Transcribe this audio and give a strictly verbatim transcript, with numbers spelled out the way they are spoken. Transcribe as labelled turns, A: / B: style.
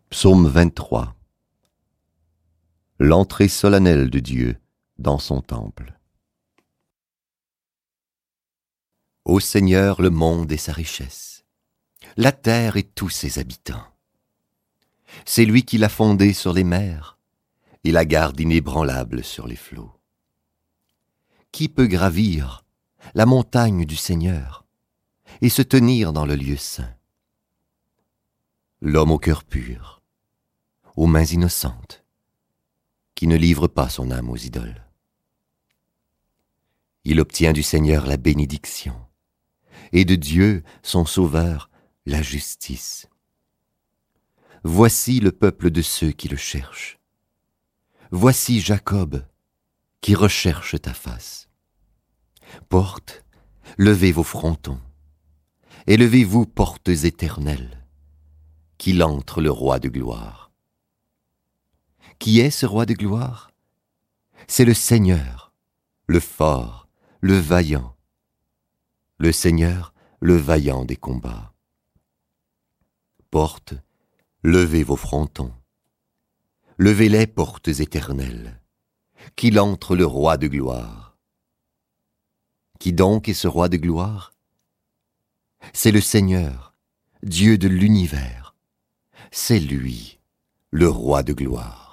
A: Psaume vingt-trois. L'entrée solennelle de Dieu dans son temple. Ô Seigneur, le monde et sa richesse, la terre et tous ses habitants. C'est lui qui l'a fondée sur les mers et la garde inébranlable sur les flots. Qui peut gravir la montagne du Seigneur et se tenir dans le lieu saint? L'homme au cœur pur, aux mains innocentes, qui ne livre pas son âme aux idoles. Il obtient du Seigneur la bénédiction, et de Dieu, son Sauveur, la justice. Voici le peuple de ceux qui le cherchent. Voici Jacob, qui recherche ta face. Portes, levez vos frontons. Élevez-vous, portes éternelles, qu'il entre le roi de gloire. Qui est ce roi de gloire? C'est le Seigneur, le fort, le vaillant. Le Seigneur, le vaillant des combats. Portes, levez vos frontons. Levez-les, portes éternelles, qu'il entre le roi de gloire. Qui donc est ce roi de gloire? C'est le Seigneur, Dieu de l'univers. C'est lui, le roi de gloire.